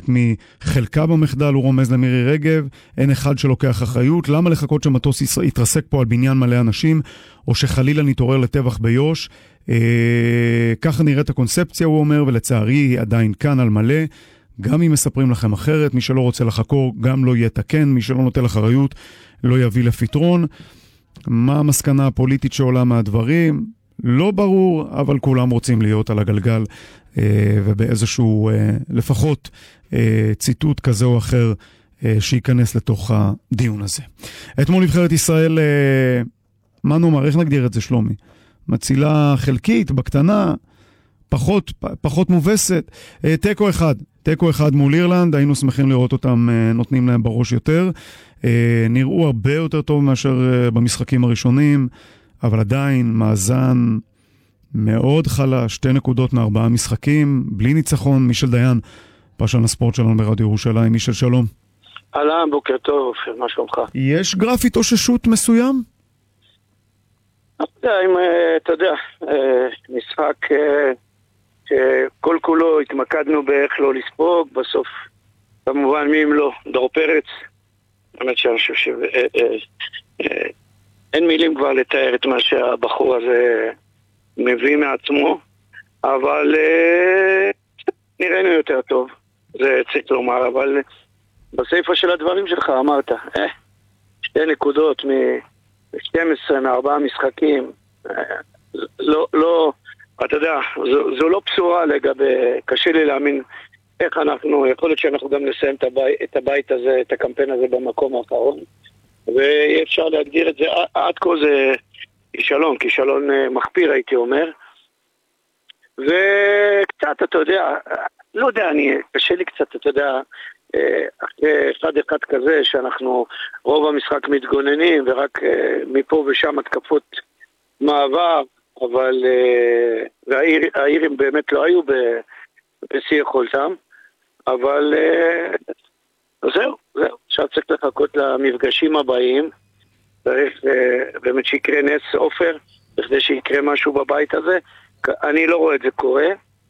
מחלקה במחדל, הוא רומז למירי רגב, אין אחד שלוקח אחריות, למה לחכות שמטוס יתרסק פה על בניין מלא אנשים, או שחלילה נתעורר לטבח ביוש, ככה נראית הקונספציה, הוא אומר, ולצערי היא עדיין כאן על מלא, גם אם מספרים לכם אחרת, מי שלא רוצה לחקור גם לא יתקן, מי שלא נוטל אחריות לא יביא לפתרון. מה המסקנה הפוליטית שעולה מהדברים? לא ברור, אבל כולם רוצים להיות על הגלגל, ובאיזשהו לפחות ציטוט כזה או אחר שייכנס לתוך הדיון הזה. אתמול נבחרת ישראל, מה נאמר, איך נגדיר את זה שלומי? מצילה חלקית, בקטנה, פחות מובסת, תיקו אחד מול אירלנד, היינו שמחים לראות אותם נותנים להם בראש יותר, נראו הרבה יותר טוב מאשר במשחקים הראשונים, אבל עדיין מאזן מאוד חלש, 2 נקודות מ4 משחקים, בלי ניצחון. מישל דיין, פרשן הספורט שלנו ברדיו ירושלים. מישל, שלום. אהלן, בוקר טוב, מה שלומך? יש גרף התאוששות מסוים? אתה יודע, משחק כל כולו התמקדנו באיך לא לספוג, בסוף כמובן מי אם לא, דור פרץ, באמת שאני חושב אין מילים כבר לתאר את מה שהבחור הזה מביא מעצמו, אבל נראינו יותר טוב, זה צריך לומר, אבל בסייפה של הדברים שלך אמרת, 2 נקודות מ-12 מ4 משחקים, לא, אתה יודע, זו לא בשורה לגבי, קשה לי להאמין איך אנחנו, יכול להיות שאנחנו גם נסיים את הבית הזה, את הקמפיין הזה במקום האחרון, ואפשר להגדיר את זה, עד כה זה כישלון מחפיר הייתי אומר, וקצת אתה יודע, לא יודע, קשה לי קצת, אתה יודע, אחרי אחד כזה שאנחנו רוב המשחק מתגוננים ורק מפה ושם התקפות מעבר, אבל והאירים באמת לא היו בשיא יכולתם, אבל זהו, עכשיו צריך לחכות למפגשים הבאים, צריך באמת שיקרה נס אופר, בכדי שיקרה משהו בבית הזה, אני לא רואה את זה קורה,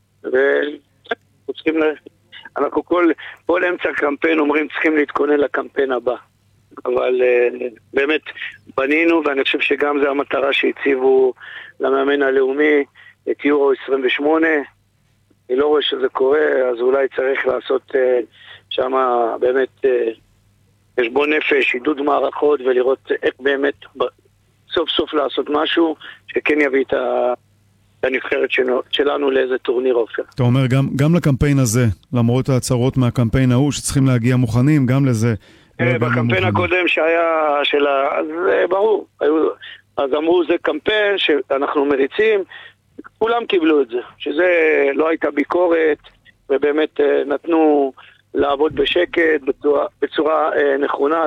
אנחנו כל אמצע קמפיין אומרים צריכים להתכונן לקמפיין הבא, אבל באמת בנינו, ואני חושב שגם זה המטרה שהציבו למאמן הלאומי את יורו 28, אני לא רואה שזה קורה, אז אולי צריך לעשות שם באמת חשבון נפש, עידוד מערכות, ולראות איך באמת סוף סוף לעשות משהו שכן יביא את הנבחרת שלנו לאיזה טורניר אופר. אתה אומר גם לקמפיין הזה, למרות ההצהרות מהקמפיין ההוא שצריכים להגיע מוכנים, גם לזה בקמפיין הקודם שהיה אז ברור, אז אמרו זה קמפיין שאנחנו מריצים, כולם קיבלו את זה, שזה לא הייתה ביקורת, ובאמת נתנו לעבוד בשקט, בצורה נכונה,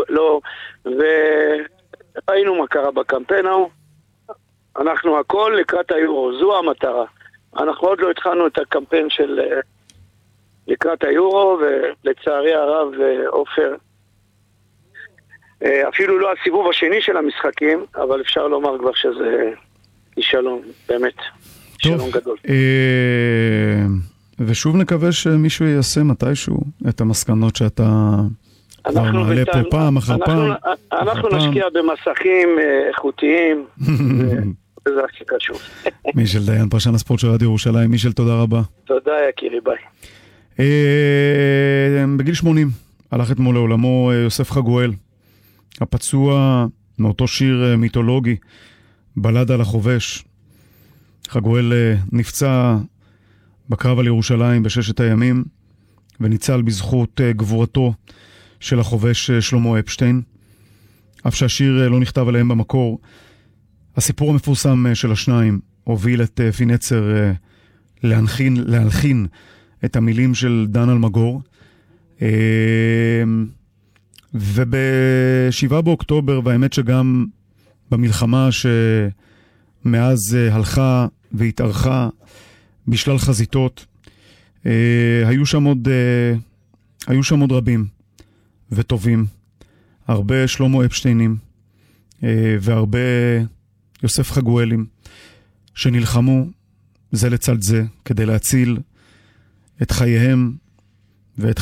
וראינו מה קרה בקמפיין ההוא, אנחנו הכל לקראת היורו, זו המטרה. אנחנו עוד לא התחלנו את הקמפיין של לקראת היורו, ולצערי הרב אופר, אפילו לא הסיבוב השני של המשחקים, אבל אפשר לומר כבר שזה כישלון, באמת, כישלון גדול. ושוב נקווה שמישהו יישם מתישהו את המסקנות שאתה כבר מעלה פה פעם אחר פעם. אנחנו נשקיע במסכים איכותיים, וזה הכי חשוב. מישל דיין, פרשן הספורט של רדיו ירושלים. מישל, תודה רבה. תודה יקירי, ביי. בגיל 80 הלך אתמול לעולמו יוסף חגואל, הפצוע מאותו שיר מיתולוגי, בלד על החובש. חגואל נפצע בקרב על ירושלים בששת הימים, וניצל בזכות גבורתו של החובש שלמה אפשטיין. אף שהשיר לא נכתב עליהם במקור, הסיפור המפורסם של השניים הוביל את פינצר להלחין את המילים של דן אלמגור. וב7 באוקטובר, והאמת שגם במלחמה שמאז הלכה והתארכה בשלל חזיתות, היו שם עוד רבים וטובים, הרבה שלמה אפשטיינים והרבה יוסף חגואלים שנלחמו זה לצד זה כדי להציל את חייהם ואת